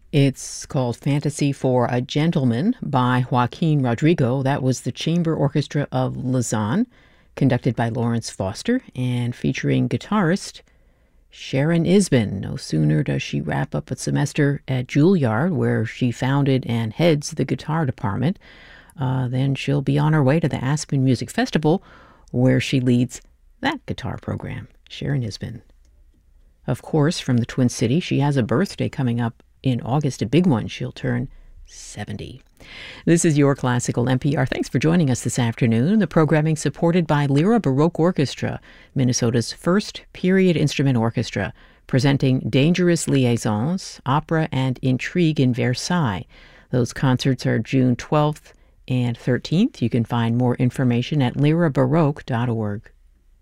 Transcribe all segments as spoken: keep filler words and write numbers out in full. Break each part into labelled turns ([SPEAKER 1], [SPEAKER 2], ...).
[SPEAKER 1] It's called Fantasy for a Gentleman by Joaquin Rodrigo. That was the Chamber Orchestra of Lausanne, conducted by Lawrence Foster and featuring guitarist Sharon Isbin. No sooner does she wrap up a semester at Juilliard, where she founded and heads the guitar department, uh, then she'll be on her way to the Aspen Music Festival, where she leads that guitar program. Sharon Isbin. Of course, from the Twin Cities, she has a birthday coming up in August, a big one. She'll turn seventy. This is Your Classical N P R. Thanks for joining us this afternoon. The programming supported by Lyra Baroque Orchestra, Minnesota's first period instrument orchestra, presenting Dangerous Liaisons, Opera, and Intrigue in Versailles. Those concerts are June twelfth and thirteenth. You can find more information at lyra baroque dot org.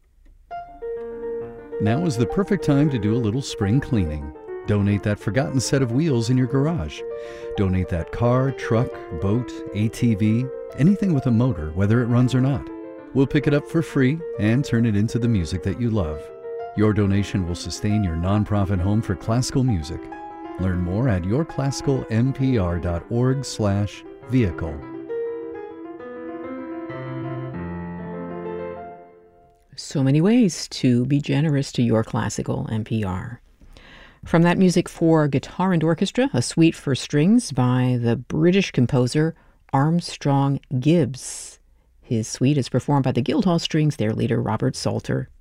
[SPEAKER 2] Now is the perfect time to do a little spring cleaning. Donate that forgotten set of wheels in your garage. Donate that car, truck, boat, A T V, anything with a motor, whether it runs or not. We'll pick it up for free and turn it into the music that you love. Your donation will sustain your nonprofit home for classical music. Learn more at your classical n p r dot org slash vehicle.
[SPEAKER 1] So many ways to be generous to Your Classical N P R. From that music for guitar and orchestra, a suite for strings by the British composer Armstrong Gibbs. His suite is performed by the Guildhall Strings, their leader Robert Salter.